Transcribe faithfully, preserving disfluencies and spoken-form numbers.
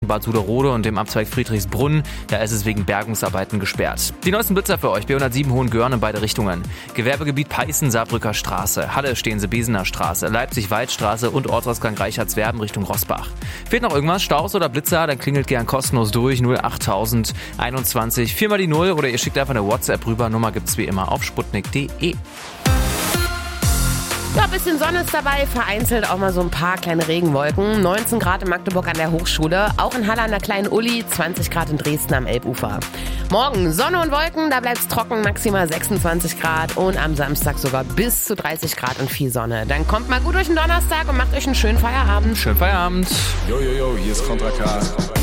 Bad Suderode und dem Abzweig Friedrichsbrunn. Da ist es wegen Bergungsarbeiten gesperrt. Die neuesten Blitzer für euch. B hundertsieben Hohengörn in beide Richtungen. Gewerbegebiet Peißen, Saarbrücker Straße. Halle stehen sie Besener Straße. Leipzig-Waldstraße und Ortsausgang Reichertswerden Richtung Rosbach. Fehlt noch irgendwas? Staus oder Blitzer? Dann klingelt gern kostenlos durch. null achttausend einundzwanzig. Viermal die Null oder ihr schickt einfach eine WhatsApp rüber. Nummer gibt's wie immer auf sputnik punkt de. Ja, ein bisschen Sonne ist dabei, vereinzelt auch mal so ein paar kleine Regenwolken. neunzehn Grad in Magdeburg an der Hochschule, auch in Halle an der kleinen Uli, zwanzig Grad in Dresden am Elbufer. Morgen Sonne und Wolken, da bleibt's trocken, maximal sechsundzwanzig Grad und am Samstag sogar bis zu dreißig Grad und viel Sonne. Dann kommt mal gut durch den Donnerstag und macht euch einen schönen Feierabend. Schönen Feierabend. Jojojo, hier ist Contra K.